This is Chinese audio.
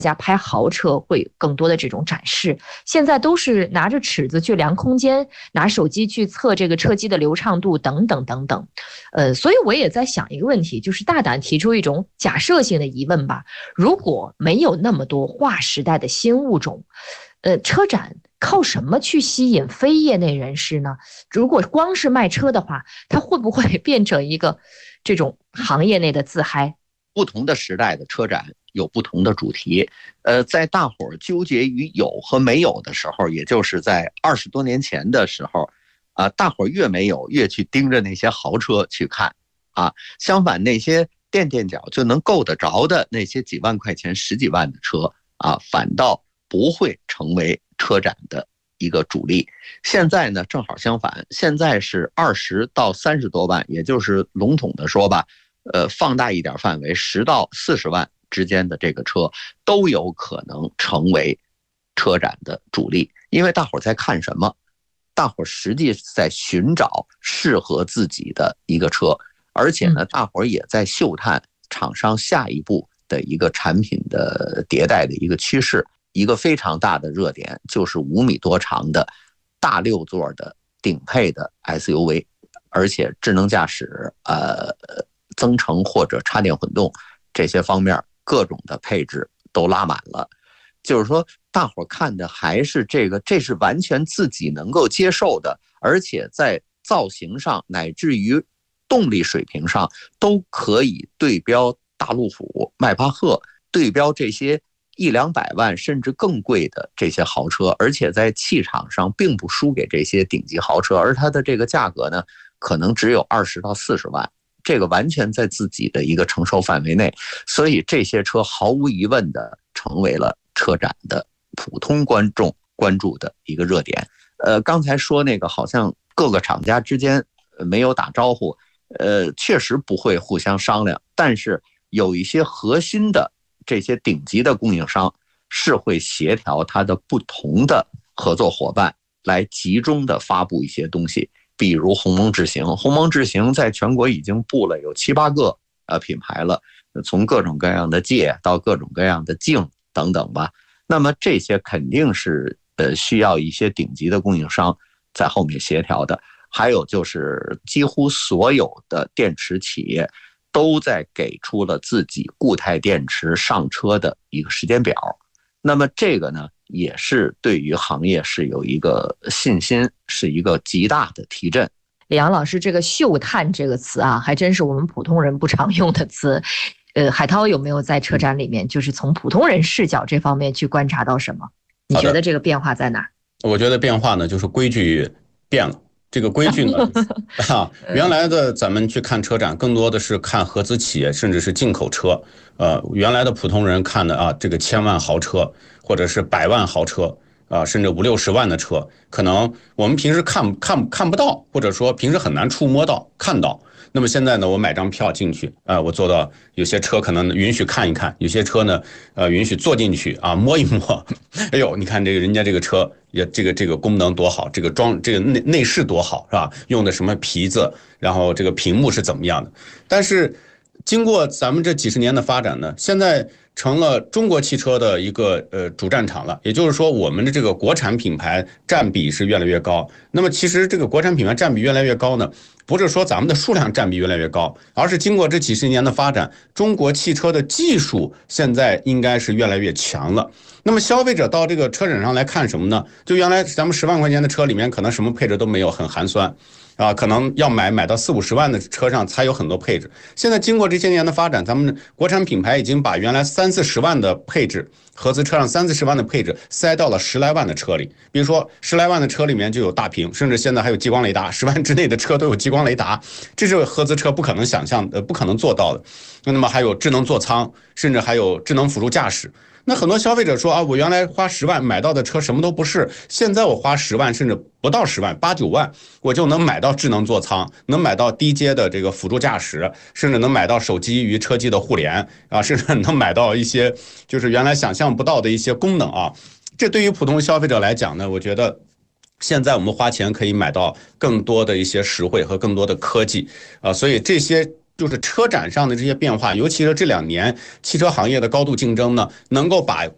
家拍豪车会更多的这种展示，现在都是拿着尺子去量空间，拿手机去测这个车机的流畅度等等等等。所以我也在想一个问题，就是大胆提出一种假设性的疑问吧：如果没有那么多划时代的新物种，车展靠什么去吸引非业内人士呢？如果光是卖车的话，它会不会变成一个这种行业内的自嗨？ 不同的时代的车展有不同的主题，在大伙儿纠结于有和没有的时候，也就是在20多年前的时候，大伙儿越没有越去盯着那些豪车去看啊，相反那些垫垫脚就能够得着的那些几万块钱、十几万的车啊，反倒不会成为车展的一个主力。现在呢，正好相反，现在是20到30多万，也就是笼统的说吧。放大一点范围，10到40万之间的这个车都有可能成为车展的主力，因为大伙儿在看什么？大伙儿实际在寻找适合自己的一个车，而且呢，大伙儿也在嗅探厂商下一步的一个产品的迭代的一个趋势。一个非常大的热点就是5米多长的大6座的顶配的 SUV， 而且智能驾驶增程或者插电混动这些方面各种的配置都拉满了，就是说大伙看的还是这是完全自己能够接受的，而且在造型上乃至于动力水平上都可以对标大路虎、迈巴赫，对标这些100-200万甚至更贵的这些豪车，而且在气场上并不输给这些顶级豪车，而它的这个价格呢，可能只有20到40万。这个完全在自己的一个承受范围内，所以这些车毫无疑问的成为了车展的普通观众关注的一个热点。刚才说那个好像各个厂家之间没有打招呼，确实不会互相商量，但是有一些核心的这些顶级的供应商是会协调它的不同的合作伙伴来集中的发布一些东西。比如鸿蒙智行，鸿蒙智行在全国已经布了有7、8个品牌了，从各种各样的界到各种各样的境等等吧。那么这些肯定是需要一些顶级的供应商在后面协调的。还有就是几乎所有的电池企业都在给出了自己固态电池上车的一个时间表。那么这个呢，也是对于行业是有一个信心，是一个极大的提振。 李阳老师，这个嗅探这个词啊，还真是我们普通人不常用的词。海涛有没有在车展里面，就是从普通人视角这方面去观察到什么？你觉得这个变化在哪？ 我觉得变化呢，就是规矩变了。这个规矩呢，原来的咱们去看车展，更多的是看合资企业，甚至是进口车。原来的普通人看的啊，这个1000万豪车，或者是100万豪车，甚至50、60万的车，可能我们平时看不到，或者说平时很难触摸到、看到。那么现在呢，我买张票进去，我做到有些车可能允许看一看，有些车呢，允许坐进去啊，摸一摸。哎呦，你看这个人家这个车也这个功能多好，这个内饰多好，是吧？用的什么皮子，然后这个屏幕是怎么样的？但是经过咱们这几十年的发展呢，现在成了中国汽车的一个主战场了。也就是说，我们的这个国产品牌占比是越来越高。那么其实这个国产品牌占比越来越高呢，不是说咱们的数量占比越来越高，而是经过这几十年的发展，中国汽车的技术现在应该是越来越强了。那么消费者到这个车展上来看什么呢？就原来咱们10万块钱的车里面可能什么配置都没有，很寒酸可能要买到40、50万的车上才有很多配置。现在经过这些年的发展，咱们国产品牌已经把原来30、40万的配置，合资车上30、40万的配置塞到了10来万的车里。比如说10来万的车里面就有大屏，甚至现在还有激光雷达，10万之内的车都有激光雷达，这是合资车不可能想象不可能做到的。那么还有智能座舱，甚至还有智能辅助驾驶。那很多消费者说啊，我原来花10万买到的车什么都不是，现在我花10万甚至不到10万，8、9万我就能买到智能座舱，能买到低阶的这个辅助驾驶，甚至能买到手机与车机的互联甚至能买到一些就是原来想象不到的一些功能啊。这对于普通消费者来讲呢，我觉得现在我们花钱可以买到更多的一些实惠和更多的科技所以这些就是车展上的这些变化，尤其是这2年汽车行业的高度竞争呢，能够把